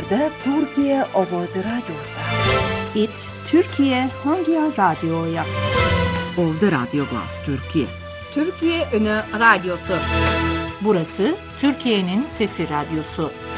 Burada Türkiye Ovozi Radyosu. İt Türkiye Hangi Radyo'ya? Oldu Radyo Glas Türkiye. Türkiye Ünü Radyosu. Burası Türkiye'nin Sesi Radyosu.